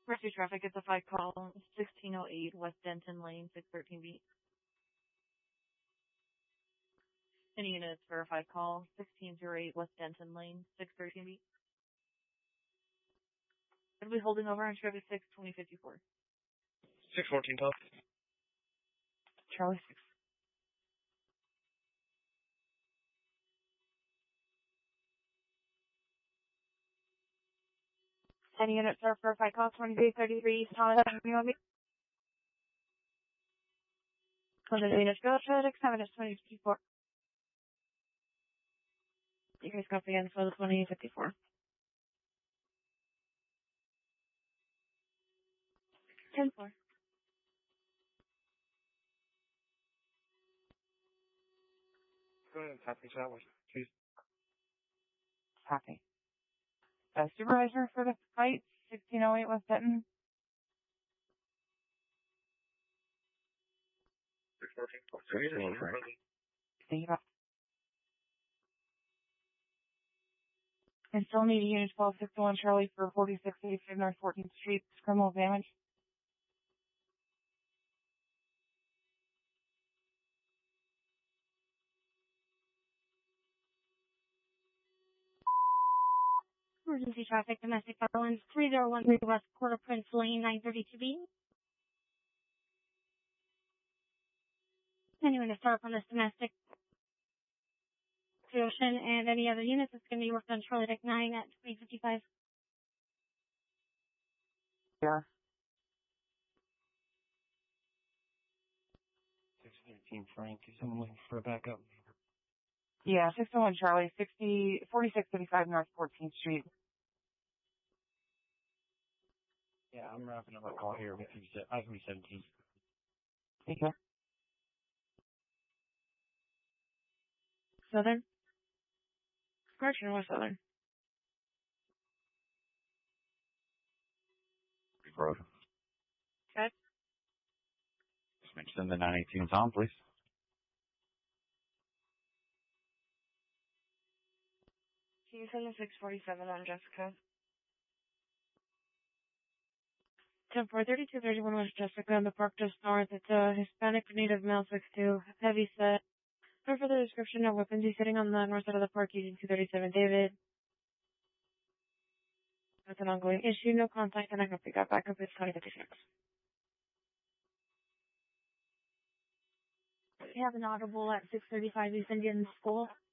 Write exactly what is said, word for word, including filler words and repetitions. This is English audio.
Rescue traffic, it's a five call, sixteen oh eight West Denton Lane, six thirteen B. Any units for a five call, sixteen oh eight West Denton Lane, six thirteen B. It'll be holding over on Chevy six twenty fifty-four. six fourteen top. Charlie six. Any units are for a five call, twenty-three thirty-three East Thomas Avenue. Closing the units go, traffic seven is twenty fifty-four. You guys copy again for the twenty fifty-four. ten four. Go ahead, copy that, please. Copy. Uh, supervisor for the fight, sixteen oh eight West Denton. six fourteen. Thank you. And still need unit twelve sixty-one Charlie for forty-six eighty-five North fourteenth Street, criminal damage. Emergency traffic, domestic violence, three oh one three West Quarter Prince Lane, nine thirty-two B. Anyone to start up on this domestic Ocean and any other units, it's going to be worked on Charlie Deck nine at twenty fifty-five. Yeah. six thirteen Frank, is someone looking for a backup? Yeah, six oh one Charlie, sixty, forty-six fifty-five North fourteenth Street. Yeah, I'm wrapping up a call here with you. I can be seventeen. Okay. Southern? Correction, West Southern. Road. Okay. Just mention the nine eighteen Tom, please. Can you send the six forty-seven on Jessica? ten four thirty-two thirty-one West Jessica in the park just north. It's a Hispanic native male six two, heavy set. For further description of weapons, he's sitting on the north side of the park using two thirty-seven David. That's an ongoing issue, no contact, and I hope you got back up. It's twenty fifty-six. We have an audible at six thirty-five East Indian School.